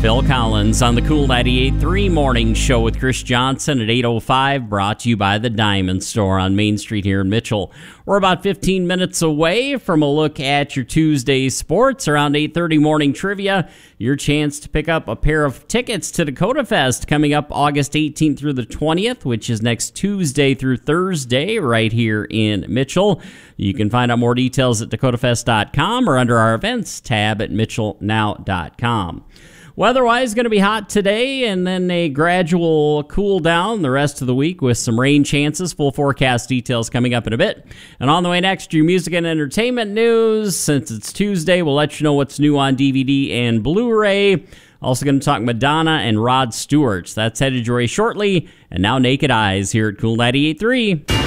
Phil Collins on the Cool 98.3 Morning Show with Chris Johnson at 8:05, brought to you by the Diamond Store on Main Street here in Mitchell. We're about 15 minutes away from a look at your Tuesday sports. Around 8:30 morning trivia, your chance to pick up a pair of tickets to Dakota Fest coming up August 18th through the 20th, which is next Tuesday through Thursday right here in Mitchell. You can find out more details at dakotafest.com or under our events tab at mitchellnow.com. Weather-wise, going to be hot today and then a gradual cool down the rest of the week with some rain chances. Full forecast details coming up in a bit. And on the way next, your music and entertainment news. Since it's Tuesday, we'll let you know what's new on DVD and Blu-ray. Also going to talk Madonna and Rod Stewart. That's headed your way shortly. And now Naked Eyes here at Cool 98.3.